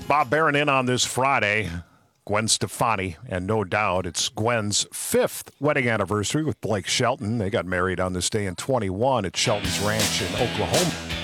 Bob Barron in on this Friday. Gwen Stefani, and no doubt it's Gwen's 5th wedding anniversary with Blake Shelton. They got married on this day in 21 at Shelton's Ranch in Oklahoma.